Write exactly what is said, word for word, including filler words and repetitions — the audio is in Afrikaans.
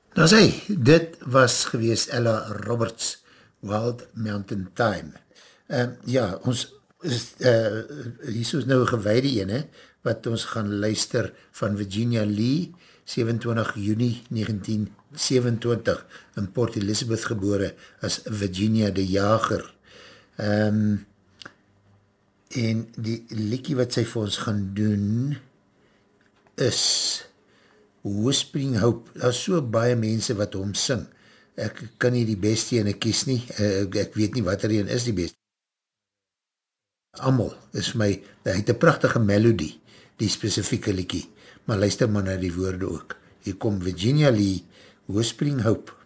Nou sê, dit was gewees Ella Roberts, Wild Mountain Time. Um, ja, ons is, uh, hier is nou een gewijde ene, wat ons gaan luister van Virginia Lee, sewenentwintig Juni negentien sewenentwintig, in Port Elizabeth gebore, as Virginia de Jager. Um, en die liekie wat sy vir ons gaan doen, is Whispering Hope. Daar is so baie mense wat hom sing. Ek kan nie die beste ene kies nie, ek, ek weet nie wat er een is die beste. Amal is my, hy het een prachtige melodie, die specifieke liekie, maar luister maar na die woorde ook. Hier kom Virginia Lee, Whispering Hope.